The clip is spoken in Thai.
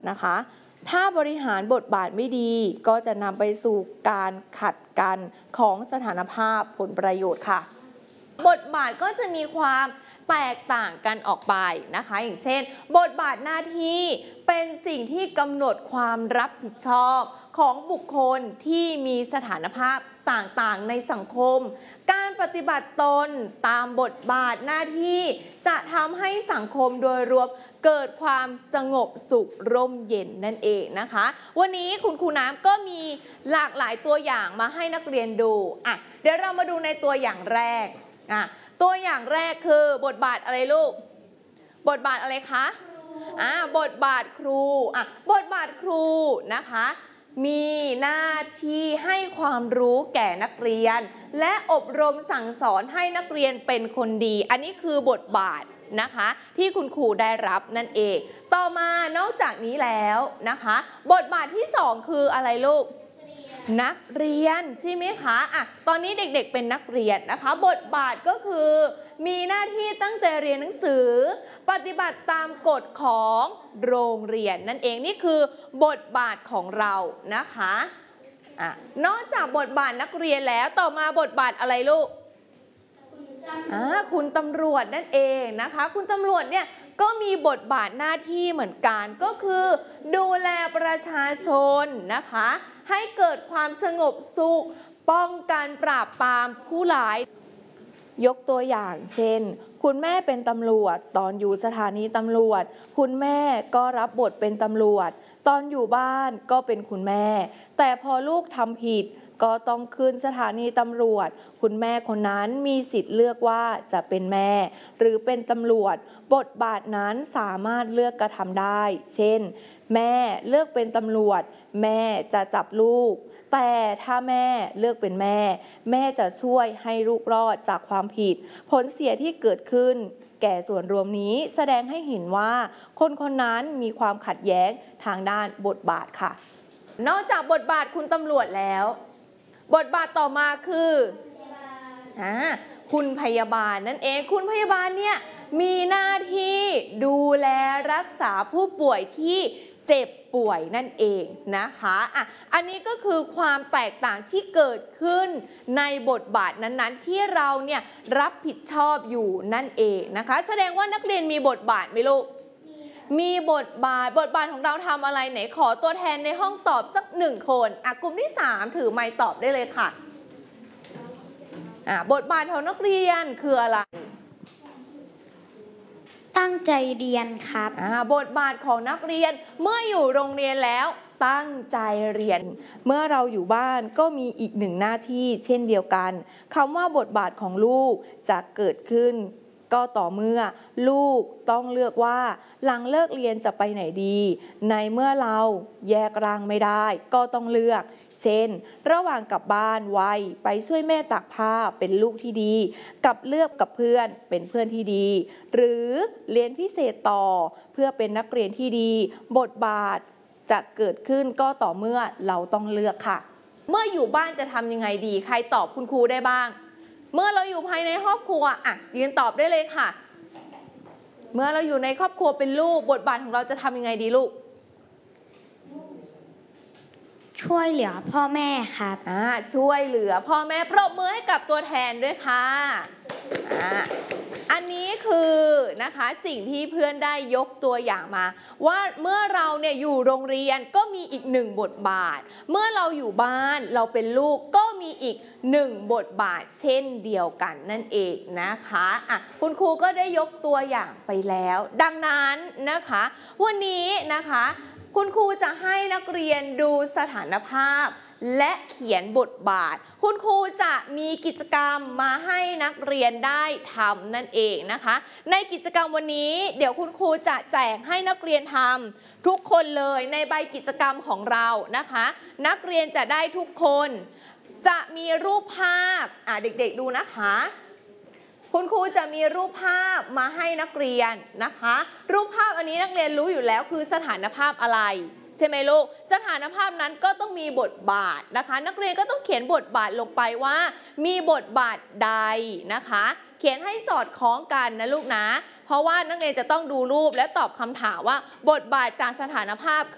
นะคะถ้าบริหารบทบาทไม่ดีก็จะนำไปสู่การขัดกันของสถานภาพผลประโยชน์ค่ะบทบาทก็จะมีความแตกต่างกันออกไปนะคะอย่างเช่นบทบาทหน้าที่เป็นสิ่งที่กำหนดความรับผิดชอบของบุคคลที่มีสถานภาพต่างๆในสังคมการปฏิบัติตนตามบทบาทหน้าที่จะทำให้สังคมโดยรวมเกิดความสงบสุขร่มเย็นนั่นเองนะคะวันนี้คุณครูน้ำก็มีหลากหลายตัวอย่างมาให้นักเรียนดูเดี๋ยวเรามาดูในตัวอย่างแรกตัวอย่างแรกคือบทบาทอะไรลูกบทบาทอะไรคะบทบาทครูบทบาทครูนะคะมีหน้าที่ให้ความรู้แก่นักเรียนและอบรมสั่งสอนให้นักเรียนเป็นคนดีอันนี้คือบทบาทนะคะที่คุณครูได้รับนั่นเองต่อมานอกจากนี้แล้วนะคะบทบาทที่2คืออะไรลูกนักเรียนใช่ไหมคะตอนนี้เด็กๆเป็นนักเรียนนะคะบทบาทก็คือมีหน้าที่ตั้งใจเรียนหนังสือปฏิบัติตามกฎของโรงเรียนนั่นเองนี่คือบทบาทของเรานะคะนอกจากบทบาทนักเรียนแล้วต่อมาบทบาทอะไรลูกคุณตำรวจนั่นเองนะคะคุณตำรวจเนี่ยก็มีบทบาทหน้าที่เหมือนกันก็คือดูแลประชาชนนะคะให้เกิดความสงบสุขป้องกันปราบปรามผู้ร้ายยกตัวอย่างเช่นคุณแม่เป็นตำรวจตอนอยู่สถานีตำรวจคุณแม่ก็รับบทเป็นตำรวจตอนอยู่บ้านก็เป็นคุณแม่แต่พอลูกทำผิดก็ต้องขึ้นสถานีตำรวจคุณแม่คนนั้นมีสิทธิ์เลือกว่าจะเป็นแม่หรือเป็นตำรวจบทบาทนั้นสามารถเลือกกระทำได้เช่นแม่เลือกเป็นตำรวจแม่จะจับลูกแต่ถ้าแม่เลือกเป็นแม่แม่จะช่วยให้ลูกรอดจากความผิดผลเสียที่เกิดขึ้นแก่ส่วนรวมนี้แสดงให้เห็นว่าคนคนนั้นมีความขัดแย้งทางด้านบทบาทค่ะนอกจากบทบาทคุณตำรวจแล้วบทบาทต่อมาคือคุณพยาบาลนั่นเองคุณพยาบาลเนี่ยมีหน้าที่ดูแลรักษาผู้ป่วยที่เจ็บป่วยนั่นเองนะคะอันนี้ก็คือความแตกต่างที่เกิดขึ้นในบทบาทนั้นๆที่เราเนี่ยรับผิดชอบอยู่นั่นเองนะคะแสดงว่านักเรียนมีบทบาทไหมลูกมีบทบาทของเราทำอะไรไหนขอตัวแทนในห้องตอบสัก1คนกลุ่มที่3ถือไมค์ตอบได้เลยค่ะบทบาทของนักเรียนคืออะไรตั้งใจเรียนครับบทบาทของนักเรียนเมื่ออยู่โรงเรียนแล้วตั้งใจเรียนเมื่อเราอยู่บ้านก็มีอีก1หน้าที่เช่นเดียวกันคำว่าบทบาทของลูกจะเกิดขึ้นก็ต่อเมื่อลูกต้องเลือกว่าหลังเลิกเรียนจะไปไหนดีในเมื่อเราแยกร่างไม่ได้ก็ต้องเลือกเช่นระหว่างกลับบ้านไวไปช่วยแม่ตากผ้าเป็นลูกที่ดีกับเลือกกับเพื่อนเป็นเพื่อนที่ดีหรือเรียนพิเศษต่อเพื่อเป็นนักเรียนที่ดีบทบาทจะเกิดขึ้นก็ต่อเมื่อเราต้องเลือกค่ะเมื่ออยู่บ้านจะทำยังไงดีใครตอบคุณครูได้บ้างเมื่อเราอยู่ภายในครอบครัวยืนตอบได้เลยค่ะเมื่อเราอยู่ในครอบครัวเป็นลูกบทบาทของเราจะทำยังไงดีลูกช่วยเหลือพ่อแม่ครับช่วยเหลือพ่อแม่ปรบมือให้กับตัวแทนด้วยค่ะอันนี้คือนะคะสิ่งที่เพื่อนได้ยกตัวอย่างมาว่าเมื่อเราเนี่ยอยู่โรงเรียนก็มีอีก1บทบาทเมื่อเราอยู่บ้านเราเป็นลูกก็มีอีก1บทบาทเช่นเดียวกันนั่นเองนะคะคุณครูก็ได้ยกตัวอย่างไปแล้วดังนั้นนะคะวันนี้นะคะคุณครูจะให้นักเรียนดูสถานภาพและเขียนบทบาทคุณครูจะมีกิจกรรมมาให้นักเรียนได้ทำนั่นเองนะคะในกิจกรรมวันนี้เดี๋ยวคุณครูจะแจกให้นักเรียนทำทุกคนเลยในใบกิจกรรมของเรานะคะนักเรียนจะได้ทุกคนจะมีรูปภาพเด็กๆดูนะคะคุณครูจะมีรูปภาพมาให้นักเรียนนะคะรูปภาพอันนี้นักเรียนรู้อยู่แล้วคือสถานภาพอะไรใช่ไหมลูกสถานภาพนั้นก็ต้องมีบทบาทนะคะนักเรียนก็ต้องเขียนบทบาทลงไปว่ามีบทบาทใดนะคะเขียนให้สอดคล้องกันนะลูกนะเพราะว่านักเรียนจะต้องดูรูปและตอบคำถามว่าบทบาทจากสถานภาพ